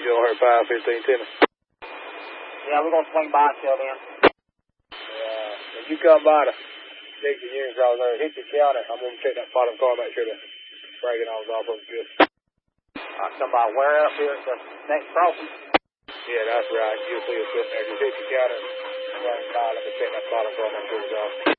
you on her 515 tennis. Yeah, we're gonna swing by till then. When you come by to check the unit cross there, hit your counter. I'm gonna check that bottom car, make sure the braking on is off of good. I'll come by where up here at the next crossing. Yeah, that's right. You'll see us sitting there. Just hit your counter. Let me check that bottom car, make sure it's off.